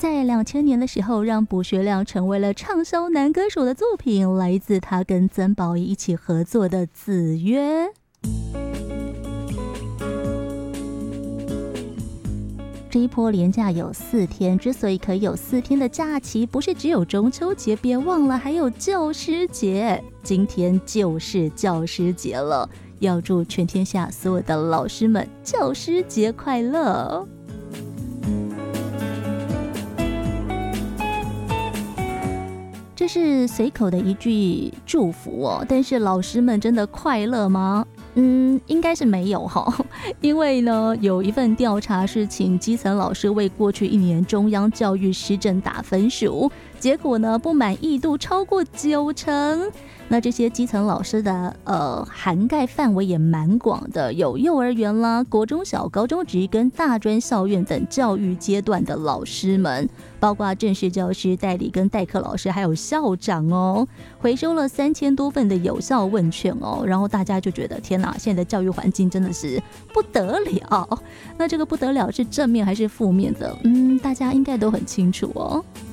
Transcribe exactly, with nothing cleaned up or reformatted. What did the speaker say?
在两千年的时候，让卜学亮成为了畅销男歌手的作品，来自他跟曾宝仪一起合作的《子曰》。这一波连假有四天，之所以可以有四天的假期，不是只有中秋节，别忘了还有教师节。今天就是教师节了，要祝全天下所有的老师们教师节快乐。这是随口的一句祝福哦，但是老师们真的快乐吗？嗯，应该是没有哈，因为呢，有一份调查是请基层老师为过去一年中央教育施政打分数，结果呢，不满意度超过九成。那这些基层老师的呃涵盖范围也蛮广的，有幼儿园啦、国中小、高中职跟大专校院等教育阶段的老师们，包括正式教师、代理跟代课老师，还有校长哦，回收了三千多份的有效问卷哦，然后大家就觉得天哪，现在的教育环境真的是不得了。那这个不得了是正面还是负面的？嗯，大家应该都很清楚哦。